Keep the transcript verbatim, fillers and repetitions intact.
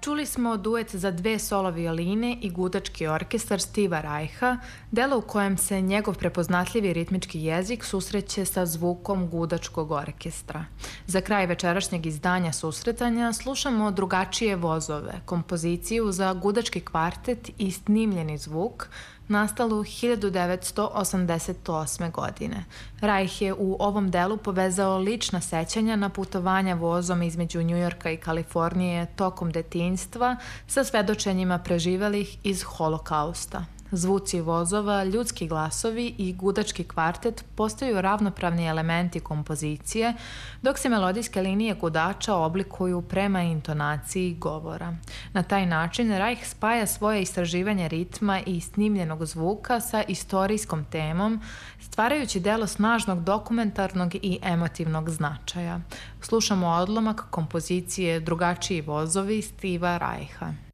Čuli smo duet za dve solo violine i gudački orkestar Steva Reicha, delo u kojem se njegov prepoznatljivi ritmički jezik susreće sa zvukom gudačkog orkestra. Za kraj večerašnjeg izdanja susretanja slušamo Drugačije vozove, kompoziciju za gudački kvartet i snimljeni zvuk, nastalu hiljadu devetsto osamdeset osme. godine. Reich je u ovom delu povezao lična sećanja na putovanja vozom između Njujorka i Kalifornije tokom detinjstva sa svedočenjima preživelih iz Holokausta. Zvuci vozova, ljudski glasovi i gudački kvartet postaju ravnopravni elementi kompozicije, dok se melodijske linije gudača oblikuju prema intonaciji govora. Na taj način Reich spaja svoje istraživanje ritma i snimljenog zvuka sa istorijskom temom, stvarajući delo snažnog dokumentarnog i emotivnog značaja. Slušamo odlomak kompozicije Drugačiji vozovi Steva Reicha.